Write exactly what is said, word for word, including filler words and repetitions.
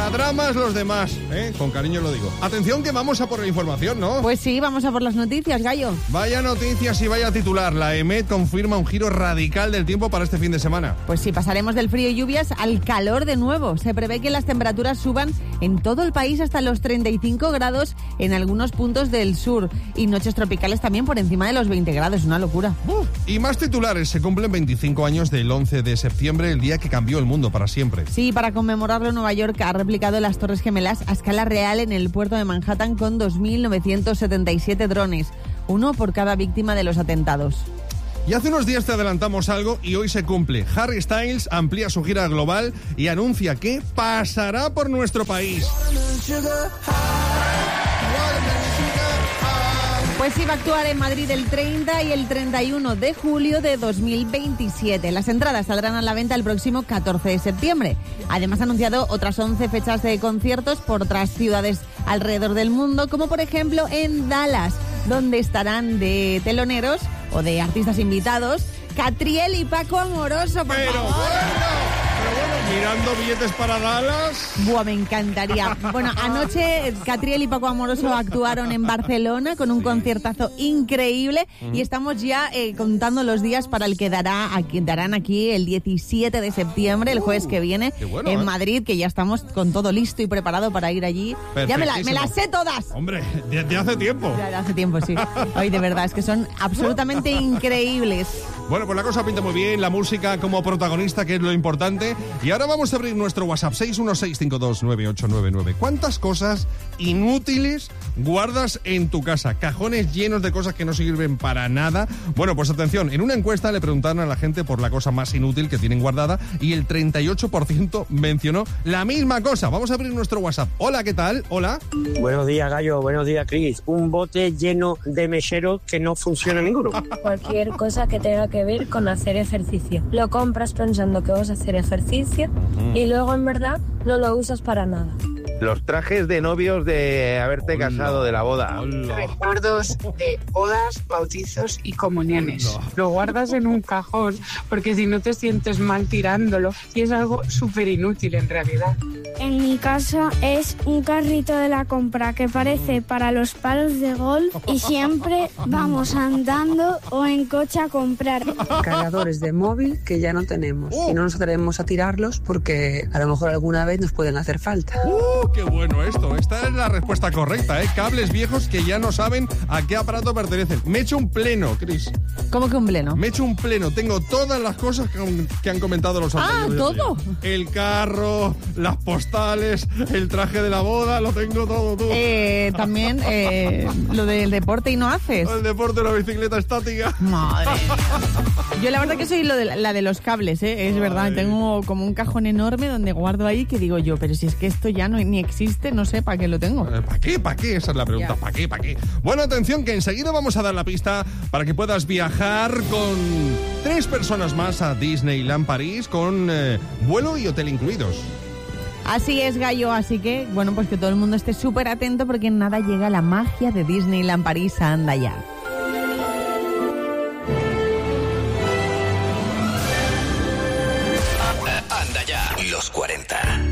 para dramas los demás, ¿eh? Con cariño lo digo. Atención que vamos a por la información, ¿no? Pues sí, vamos a por las noticias, Gallo. Vaya noticias y vaya titular. La E M E T confirma un giro radical del tiempo para este fin de semana. Pues sí, pasaremos del frío y lluvias al calor de nuevo. Se prevé que las temperaturas suban en todo el país hasta los treinta y cinco grados en algunos puntos del sur. Y noches tropicales también por encima de los veinte grados. Una locura. Uh, y más titulares. Se cumplen veinticinco años del once de septiembre, el día que cambió el mundo para siempre. Sí, para conmemorarlo, Nueva York ha replicado las Torres Gemelas a escala real en el puerto de Manhattan con dos mil novecientos setenta y siete drones, uno por cada víctima de los atentados. Y hace unos días te adelantamos algo y hoy se cumple. Harry Styles amplía su gira global y anuncia que pasará por nuestro país. Pues sí, va a actuar en Madrid el treinta y el treinta y uno de julio de dos mil veintisiete. Las entradas saldrán a la venta el próximo catorce de septiembre. Además ha anunciado otras once fechas de conciertos por otras ciudades alrededor del mundo, como por ejemplo en Dallas, donde estarán de teloneros o de artistas invitados Catriel y Paco Amoroso, por Pero favor. bueno, pero bueno, mirando billetes para Dallas. Buah, me encantaría. Bueno, anoche Catriel y Paco Amoroso actuaron en Barcelona con un conciertazo increíble uh-huh. y estamos ya eh, contando los días para el que dará aquí, darán aquí el diecisiete de septiembre, el jueves que viene, uh, bueno, en ¿eh? Madrid, que ya estamos con todo listo y preparado para ir allí. Ya me, la, me las sé todas. Hombre, de, de hace tiempo. Ya de hace tiempo, sí. Hoy de verdad, es que son absolutamente increíbles. Bueno, pues la cosa pinta muy bien, la música como protagonista, que es lo importante. Y ahora vamos a abrir nuestro WhatsApp, seis uno seis cinco dos nueve ocho nueve nueve. ¿Cuántas cosas inútiles guardas en tu casa? Cajones llenos de cosas que no sirven para nada. Bueno, pues atención, en una encuesta le preguntaron a la gente por la cosa más inútil que tienen guardada y el treinta y ocho por ciento mencionó la misma cosa. Vamos a abrir nuestro WhatsApp. Hola, ¿qué tal? Hola. Buenos días, Gallo. Buenos días, Cris. Un bote lleno de mecheros que no funciona ninguno. Cualquier cosa que tenga que ver con hacer ejercicio. Lo compras pensando que vas a hacer ejercicio y luego en verdad no lo usas para nada. Los trajes de novios de haberte hola, casado de la boda. Hola. Recuerdos de bodas, bautizos y comuniones. Hola. Lo guardas en un cajón porque si no te sientes mal tirándolo y es algo súper inútil en realidad. En mi caso es un carrito de la compra que parece para los palos de golf y siempre vamos andando o en coche a comprar. Cargadores de móvil que ya no tenemos y no nos atrevemos a tirarlos porque a lo mejor alguna vez nos pueden hacer falta. Uh, ¡Qué bueno esto! Esta es la respuesta correcta, ¿eh? Cables viejos que ya no saben a qué aparato pertenecen. Me he hecho un pleno, Cris. ¿Cómo que un pleno? Me he hecho un pleno. Tengo todas las cosas que, que han comentado los amigos. ¡Ah, todo! El carro, las postales, el traje de la boda, lo tengo todo, todo. Eh, también eh, lo del deporte y no haces. El deporte, la bicicleta estática. Madre. Yo la verdad que soy lo de, la de los cables, ¿eh? Es Ay. verdad. Tengo como un cajón enorme donde guardo ahí que digo yo, pero si es que esto ya no ni existe, no sé para qué lo tengo. ¿Para qué? ¿Para qué? Esa es la pregunta. ¿Para qué? ¿Para qué? Bueno, atención, que enseguida vamos a dar la pista para que puedas viajar con tres personas más a Disneyland París con eh, vuelo y hotel incluidos. Así es, Gallo, así que, bueno, pues que todo el mundo esté súper atento porque en nada llega la magia de Disneyland París a Anda Ya. Anda Ya, los cuarenta.